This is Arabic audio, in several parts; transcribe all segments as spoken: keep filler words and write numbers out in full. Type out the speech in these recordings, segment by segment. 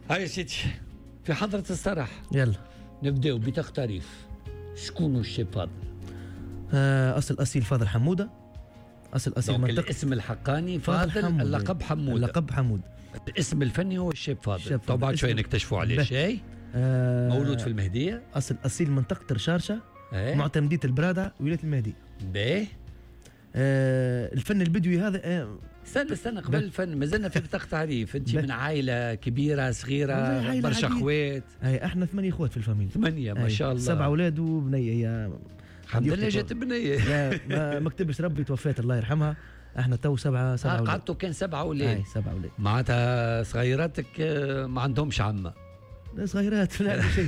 هاي يا سيدي في حضرة الصراحة يلا نبداو بتختاريف شكون الشيف فاضل؟ آه اصل اصيل فاضل حموده. اصل اصيل منطقة. منطقه الاسم الحقاني فاضل, فاضل اللقب حموده. اللقب حمود. الاسم الفني هو الشيف فاضل. طبعا بعد شوي نكتشفوا عليه شيء. آه مولود في المهديه. اصل اصيل منطقه رشارشه. ايه؟ معتمديه البرادة ولايه المهديه. باهي. آه الفن البدوي هذا آه استنى استنى قبل الفن ما زلنا في بطاقة تعريف. انت من عائله كبيره صغيره برشا اخوات؟ اي احنا ثمانية اخوات في الفاميليا. ثمانيه ما شاء الله. سبعه اولاد وبنيه. يا الحمد لله جات بنيه. لا ما, ما كتبش ربي توفات الله يرحمها. احنا تو سبعه سبعه اولاد. قعدتوا كان سبعه اولاد. اي سبعه اولاد. معناتها صغيراتك ما عندهمش عمه. صغيرات لا شيء.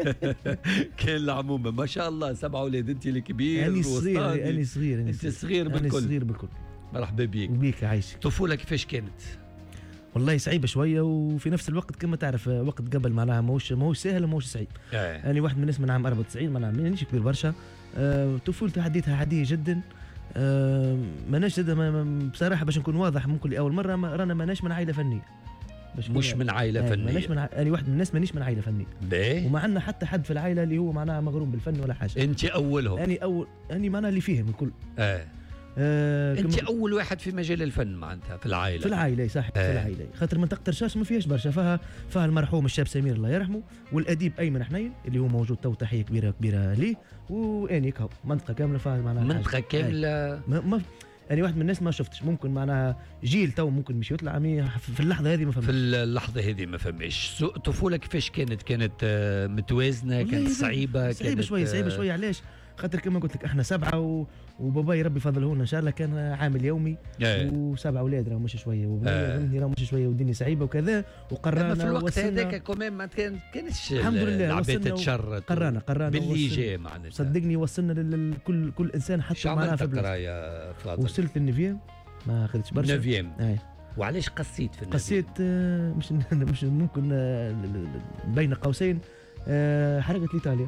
كان العمومه ما شاء الله سبعه اولاد. انت الكبير. انا صغير انا صغير انت صغير بالكل. انا صغير بالكل. مرحبا بيك. وبيك عايشك. طفوله كيفاش كانت؟ والله صعيبه شويه وفي نفس الوقت كما تعرف وقت قبل معناها ماهوش ماهوش سهل وماهوش صعيب. انا يعني واحد من الناس من عام أربعة وتسعين معناها مانيش كبير برشا. أه طفولتي عديتها عاديه جدا. أه ماناش بصراحه باش نكون واضح ممكن لاول مره ما رانا ماناش من عائله فنيه. مش من عائله فنيه. ماناش من ع... انا واحد من الناس مانيش من عائله فنيه. باهي. وما عندنا حتى حد في العائله اللي هو معناها مغروم بالفن ولا حاجه. انت اولهم. اني اول اني معناها اللي فيهم الكل. اه آه انت اول واحد في مجال الفن معناتها في العائله. في العائله صح. آه. في العائله خاطر منطقه رشاش ما فيهاش برشا. فيها فيها المرحوم الشاب سمير الله يرحمه والاديب ايمن حنين اللي هو موجود تو. تحيه كبيره كبيره ليه. واني كاو منطقه كامله فيها معناها منطقه كامله. ما, ما يعني واحد من الناس ما شفتش ممكن معناها جيل تو ممكن مش يطلع في اللحظه هذه ما فهمش. في اللحظه هذه ما فهمش. طفوله كيفاش كانت؟ كانت متوازنه؟ كانت صعيبه؟ صعيبه شويه صعيبه شويه. علاش؟ خاطر كما قلت لك احنا سبعه و... وباباي ربي فضله لنا ان شاء الله كان عامل يومي. آه. وسبعه اولاد راهو مش شويه وبنيه راهو مش شويه والدنيا صعيبه وكذا. وقرانا في الوقت هذاك كمان ما كانش الحمد لله العباد تتشرط. قرانا قرانا باللي جاي معناتها صدقني وصلنا لكل كل انسان حتى معنا في البلاد. يا فاضل وصلت للنيفيام ما اخذتش برشا. نيفيام. وعلاش قصيت في النيفيام؟ قصيت آه مش مش ممكن آه بين قوسين آه حرقت ايطاليا.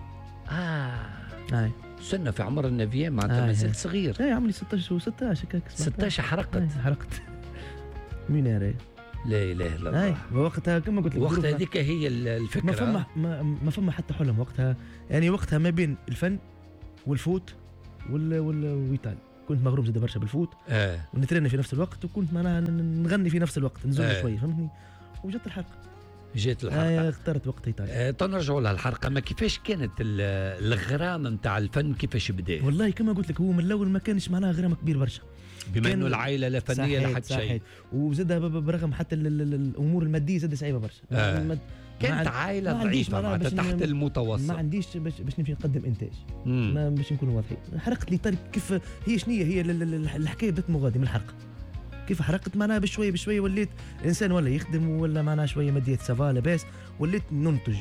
اه اي سنة في عمر النبيين معناتها ما زلت صغير. اي عمري ستطاش وستطاش هكاك. ستطاش حرقت. حرقت مين يا لا اله الا الله. اي وقتها كما قلت لك وقتها هذيك هي الفكره. ما فما ما, ما فما حتى حلم وقتها. يعني وقتها ما بين الفن والفوت وال وال وايطاليا. كنت مغروم زاد برشا بالفوت. اه ونترينا في نفس الوقت وكنت معناها نغني في نفس الوقت نزول آه. شويه فهمتني. وجت الحلقه. جات الحلقه. آه اخترت وقت ايطاليا. آه تنرجعوا لها الحلقه. ما كيفاش كانت الغرام نتاع الفن كيفاش بدا؟ والله كما قلت لك هو من الاول ما كانش معناها غرام كبير برشا. بما انه العائله لا فنيه لا حتى شيء. وزادها برغم حتى الامور الماديه زاد صعيبه برشا. آه. كانت عائله ضعيفه معناتها تحت المتوسط. ما عنديش باش باش نمشي نقدم انتاج. ما باش نكونوا واضحين. حرقت لي طريق كيف هي شنية هي الحكايه بدات مغادي من الحلقه. كيف حرقت معناها بشويه بشويه وليت انسان ولا يخدم ولا معناها شويه ماديات سافا لاباس وليت ننتج.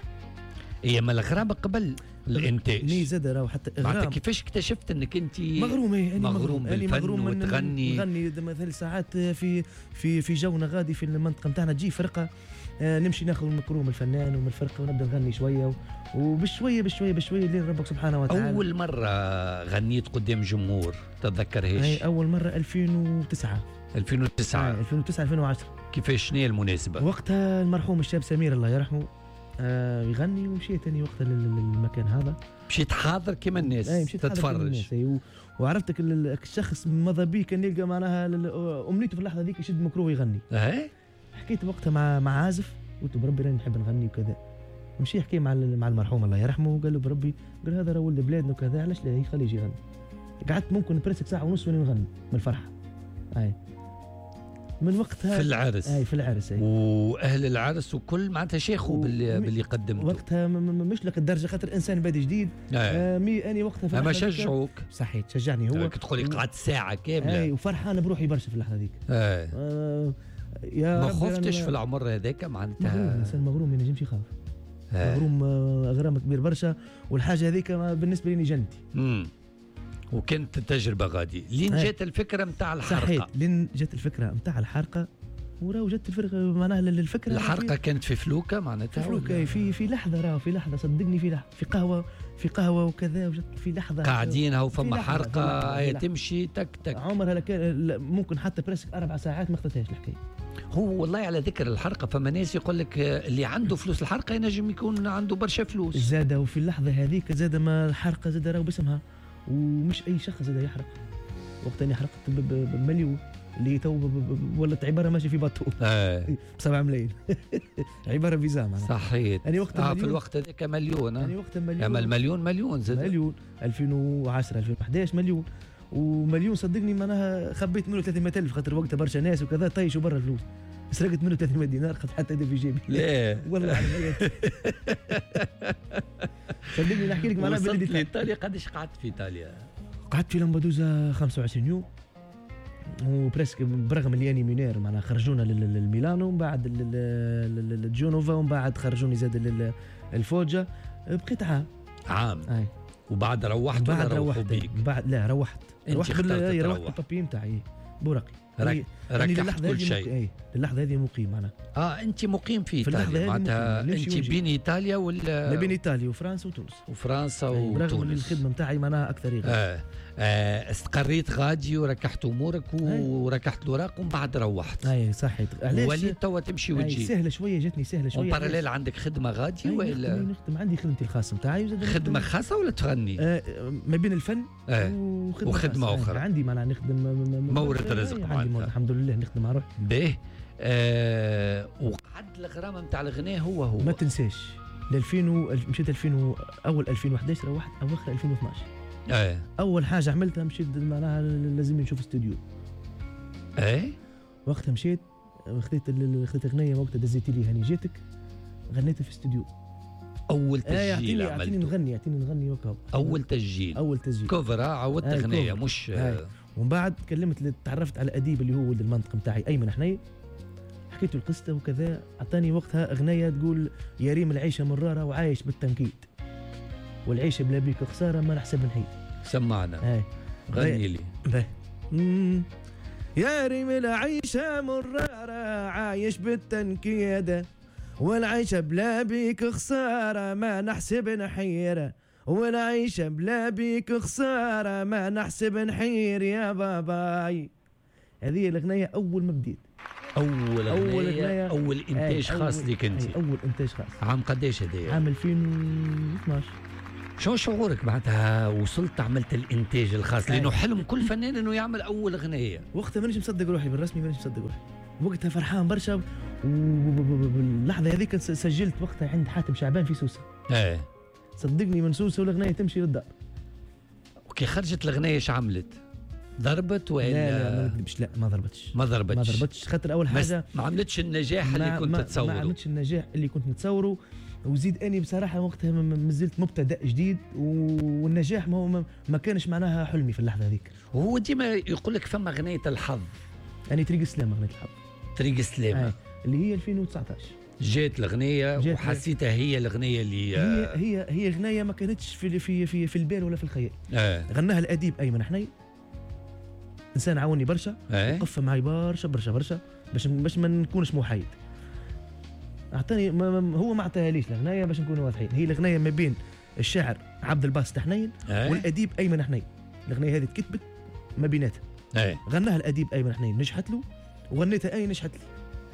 هي ما الغرام قبل الانتاج. ني زاد راهو حتى اغرام. كيفاش اكتشفت انك انت مغروم؟ ايه مغروم بالفن مغروم وتغني. نغني مثل ساعات في في في جونا غادي في المنطقه نتاعنا تجي فرقه آه نمشي ناخذ الميكرو من الفنان ومن الفرقه ونبدا نغني شويه وبشويه بشويه بشويه لين ربك سبحانه وتعالى. اول مره غنيت قدام جمهور تتذكرهاش؟ اي اول مره ألفين وتسعة. ألفين وتسعة ألفين وتسعة ألفين وعشرة. كيفاش شنو المناسبه؟ وقتها المرحوم الشاب سمير الله يرحمه آه يغني ومشيت اني وقتها للمكان هذا. مشيت حاضر كما الناس تتفرج. وعرفتك الشخص ماذا بيه كان يلقى معناها امنيته في اللحظه هذيك يشد ميكرو ويغني. اه حكيت وقتها مع مع عازف قلت بربي راني نحب نغني وكذا. مشي حكي مع مع المرحوم الله يرحمه وقال له بربي قال هذا راه ولد بلادنا وكذا علاش لا يخليه يجي يغني. قعدت ممكن بريسك ساعه ونص وانا نغني من الفرحه. اي من وقتها في العرس. اي في العرس. اي واهل العرس وكل معناتها شيخوا و... باللي باللي قدمته. وقتها مش لك الدرجه خاطر انسان بادي جديد. آه مي اني وقتها اما شجعوك. صحيح شجعني هو. كنت تقول لي قعدت ساعه كامله. اي وفرحان بروحي برشا في اللحظه هذيك. آه. آه يا ما خفتش في العمر هذاك معناتها؟ مغروم انسان مغروم ما ينجمش يخاف. آه. مغروم غرام كبير برشا والحاجه هذيك بالنسبه لي جنتي. امم وكانت تجربه غادي لين آه. جات الفكره نتاع الحرقه. صحيح لين جات الفكره نتاع الحرقه وراه جات الفكره معناها الفكره الحرقه كانت في فلوكه معناتها. في فلوكه في في لحظه راه في لحظه صدقني في لحظه في قهوه في قهوه وكذا وجات في لحظه قاعدين هو فما حرقه هي تمشي تك تك عمرها لك ممكن حتى بريسك اربع ساعات ما اخذتهاش الحكايه. هو والله على ذكر الحرقه، فما ناس يقول لك اللي عنده فلوس الحرقه ينجم يكون عنده برشا فلوس. زاد وفي اللحظه هذيك زاد ما الحرقه زاد راهو باسمها، ومش اي شخص زاد يحرق. وقت اني حرقت بمليون اللي تو ولت عباره ماشي في باطو آه. بسبعة ملايين عباره فيزا معناها. صحيح. يعني وقت آه في الوقت هذاك مليون. يعني وقت مليون. يعني المليون مليون زاد. مليون ألفين وعشرة ألفين وأحد عشر مليون، ومليون صدقني معناها خبيت منه ثلاثمائة ألف خاطر وقتها برشا ناس وكذا طيشوا برا الفلوس، سرقت منه ثلاثمائة دينار خاطر حتى هذا في جيبي. لا والله على ميت. صدقني نحكي لك معناها وصلت لإيطاليا. قداش قعدت في إيطاليا؟ قعدت في لامبادوزا خمسة وعشرين يوم، وبرسك برغم اللي اني مينير معناها خرجونا للميلانو ومن بعد للجونوفا ومن بعد خرجوني زاد للفوجا، بقيت عام. عام. اي. وبعد روحت ولا بعد روحت بيك؟ بعد لا روحت. روحت بال... روحت بالبابي نتاعي بورقي. رك... ركحت كل شيء. مق... اي للحظه هذه مقيم معناها. اه انت مقيم في ايطاليا معناتها انت بين ايطاليا ولا؟ ما بين ايطاليا وفرنسا وتونس. وفرنسا وتونس. برغم الخدمه نتاعي معناها اكثر يغير. آه. آه استقريت غادي وركحت امورك وركحت الاوراق ومن بعد روحت. اي صحيت. وليت توا تمشي وتجي. سهله شويه، جاتني سهله شويه. وباراليل عندك خدمه غادي ولا؟ نخدم عندي خدمتي الخاصه نتاعي. خدمه خاصه ولا تغني؟ آه ما بين الفن آه. وخدمه, وخدمة أخرى. آه عندي معناها نخدم مورد رزق معناتها. الحمد لله نخدم على روحي. باهي. آه وقعد الغرامه نتاع الغناء هو هو ما تنساش ل ألفين و... مشيت ألفين و... اول ألفين وأحد عشر روحت اواخر ألفين واثناش. اه اول حاجه عملتها مشيت معناها لازم نشوف استوديو. ايه وقتها مشيت خذيت خذيت اغنيه وقتها دزيت لي هاني جيتك غنيتها في استوديو. اول تسجيل عملته. اعطيني نغني اعطيني نغني وكا اول تسجيل اول تسجيل كوفر. عودت آه اغنيه مش آه. ومن بعد كلمت تعرفت على اديب اللي هو ولد المنطقه نتاعي ايمن حنين، حكيت له القصه وكذا، اعطاني وقتها اغنيه تقول يا ريم العيشه مراره وعايش بالتنكيد، والعيشه بلا بيك خساره ما نحسب نحيد. سمعنا. آه. غني لي. باهي. يا ريم العيشه مراره عايش بالتنكيد، والعيشه بلا بيك خساره ما نحسب نحيره، والعيشه بلا بيك خساره ما نحسب نحير يا باباي. هذه الاغنيه اول ما بديت. اول اغنيه اول, أغنية أول انتاج خاص لك انت. اول انتاج خاص. عام قداش هذايا؟ عام ألفين واثناش. شو شعورك بعدها وصلت عملت الانتاج الخاص؟ لانه حلم كل فنان انه يعمل اول اغنيه. وقتها مانيش مصدق روحي بالرسمي، مانيش مصدق روحي وقتها فرحان برشا. وباللحظه هذيك سجلت وقتها عند حاتم شعبان في سوسه. ايه صدقني من سوسه والاغنيه تمشي للدار. وكي خرجت الاغنيه ايش عملت؟ ضربت ولا؟ لا لا ما نكذبش، لا ما ضربتش ما ضربتش ما ضربتش خاطر اول حاجه ما عملتش النجاح اللي كنت ما تصوره. ما عملتش النجاح اللي كنت نتصوره. وزيد اني بصراحه وقتها مازلت مبتدأ جديد، والنجاح ما هو ما كانش معناها حلمي في اللحظه هذيك. وهو ديما يقول لك فما اغنيه الحظ. يعني طريق السلامه اغنيه الحظ. طريق السلامه آه. اللي هي ألفين وتسعطاش جات الاغنيه وحسيتها هي الاغنيه اللي هي هي هي اغنيه ما كانتش في في في, في البال ولا في الخيال. آه. غناها الاديب ايمن حنين، انسان عاوني برشا. آه. وقف معي برشا برشا برشا باش باش ما نكونش محايد. اعطاني ما ما هو ما عطاهاليش الاغنيه باش نكونوا واضحين. هي الاغنيه ما بين الشاعر عبد الباسط حنين آه. والاديب ايمن حنين. الاغنيه هذه تكتبت ما بيناتها. آه. غناها الاديب ايمن حنين نجحت له، وغنيتها اي نجحت لي.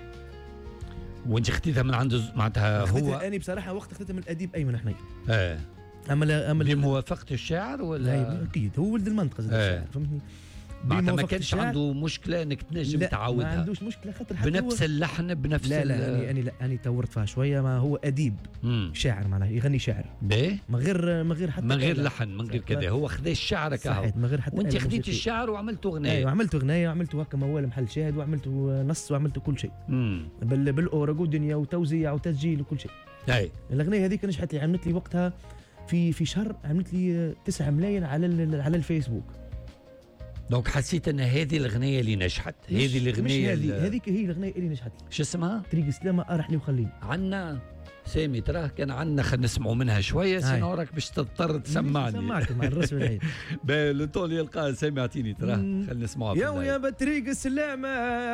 وانت خديتها من عنده معناتها هو؟ انا بصراحه وقت خديتها من الاديب ايمن حنين. اه اما لا اما بموافقه الشاعر ولا؟ اكيد هو ولد المنطقه زي آه. الشاعر فهمتني. معناتها ما كانش عنده مشكله انك تنجم تعاودها؟ ما عندوش مشكله خاطر حتى بنفس اللحن بنفس لا لا اني اني لا اني طورت فيها شويه. ما هو اديب مم. شاعر معناها يغني شعر باهي من غير من غير حتى من غير لحن من غير كذا. هو خذا الشعر كهو من غير حتى. وانت خديت الشعر وعملته اغنيه. ايوه عملته اغنيه وعملته هكا موال محل شاهد وعملته نص وعملته كل شيء. امم بال بالاورق ودنيا وتوزيع وتسجيل وكل شيء. اي الاغنيه هذيك نجحت لي، عملت لي وقتها في في شهر عملت لي تسعة ملايين على على الفيسبوك. دونك حسيت ان هذه الاغنيه اللي نجحت. هذه الاغنيه هذه هذيك هي الاغنيه اللي نجحت لي. شو اسمها؟ طريق السلامه ارحني وخليني. عنا سامي تراه كان عنا خلينا نسمعوا منها شويه سينو راك باش تضطر تسمعني. سمعك مع الرسم العين. لو طول يلقى سامي اعطيني تراه خلينا نسمعوها. يا ويا بطريق السلامه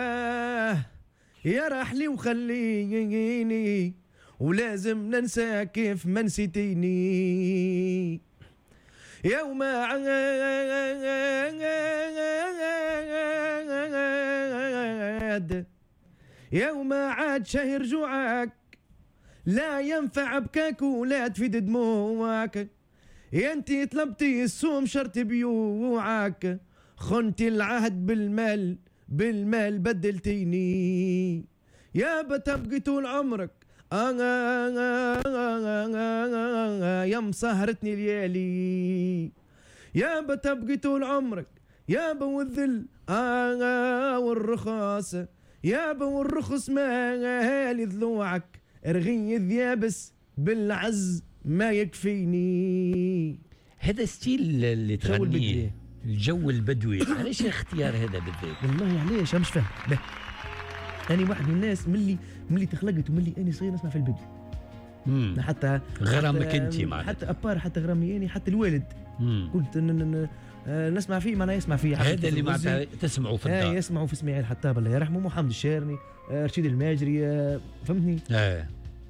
يا راحلي وخليني، ولازم ننسى كيف ما نسيتيني. يوم عاد يوم عاد شهر رجوعك لا ينفع بكاك ولا تفيد دموعك، يا انتي طلبتي السوم شرط بيوعك، خنتي العهد بالمال بالمال بدلتيني، يا بتبقي طول عمرك آه آه آه آه آه آه يا مسهرتني ليالي، يا بتبقي طول عمرك يا بو الذل آه آه والرخاص، يا بو الرخص مالي ضلوعك، ارغي الذيابس بالعز ما يكفيني. هذا ستيل اللي تغنيه الجو البدوي، علاش اختيار هذا بالذات؟ والله علاش مش فاهم. أنا واحد من الناس ملي ملي تخلقت وملي أنا صغير نسمع في البدو. امم حتى غرامك انت معناتها، حتى أبار حتى غرامي يعني حتى الوالد مم. كنت نسمع فيه معناها يسمع فيه هذا اللي معناتها تسمعوا في الدار. آه يسمعوا في اسماعيل حتاب الله يرحمه، محمد الشارني، آه رشيد الماجري، آه فهمتني؟ اه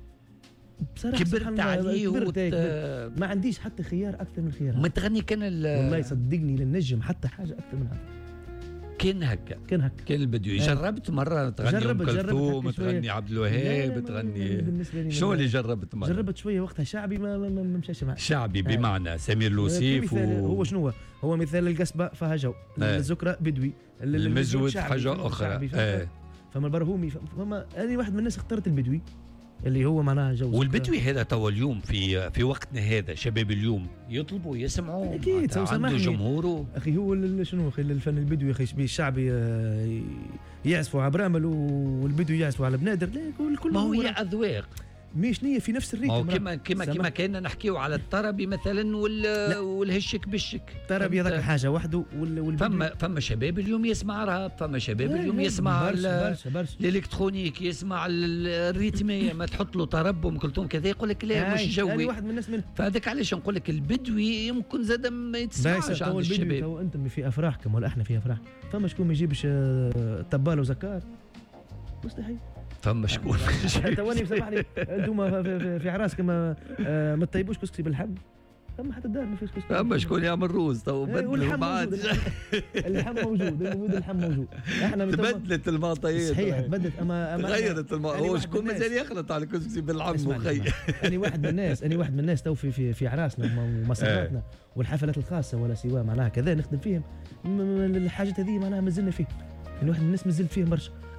بصراحة كبرت عليه وت... ما عنديش حتى خيار أكثر من خيار. ما تغني كان ال... والله صدقني للنجم حتى حاجة أكثر من هذا. كان هكا كان هكا كان البدوي. آه. جربت مرة تغني أم كلثوم، تغني عبد الوهاب، تغني شو اللي جربت مرة؟ جربت شوية وقتها شعبي ما ما, ما مشاش معي. شعبي بمعنى آه. سمير لوسيف و... هو شنو هو مثال القصبة فيها جو، آه. الزكرة بدوي، المزود حاجة أخرى. آه. فما البرهومي فما أنا واحد من الناس اخترت البدوي اللي هو معناها جو. والبدوي هذا توا اليوم في في وقتنا هذا شباب اليوم يطلبوا يسمعوا اكيد عنده جمهوره. اخي هو شنو اخي الفن البدوي اخي شبيه الشعبي يعزفوا على برامل والبدوي يعزفوا على بنادر، لا كل كل ما هو هي اذواق مش نية في نفس الريتم. كما كما كما كنا نحكيو على الطربي مثلا وال والهشك بالشك. الطربي هذاك حاجه وحده وال فما فما شباب اليوم يسمع راب، فما شباب اليوم يسمع الالكترونيك، يسمع الريتميه، ما تحط له طرب ام كلثوم كذا يقول لك لا مش جوي. انا واحد من الناس من فهذاك علاش نقول لك البدوي يمكن زاد ما يتسمعش عند الشباب. تو انت في افراح كما ولا احنا في افراح فما شكون ما يجيبش طبال وزكار مستحيل. فما شكون تواني سامحني انتم في عراسكم ما تطيبوش كسكسي باللحم، فما حتى الدار ما فيش كسكسي. فما شكون يعمل روز تو بدلوا بعد. اللحم موجود، الموجود اللحم موجود. احنا تبدلت المعطيات صحيح تبدلت اما تغيرت المعطيات. هو شكون مازال يخلط على كسكسي باللحم وخي. انا واحد من الناس انا واحد من الناس تو في في في عراسنا ومسراتنا والحفلات الخاصه ولا سواء معناها كذا نخدم فيهم الحاجات هذه معناها مازلنا فيه. يعني واحد من الناس مازلت فيهم برشا.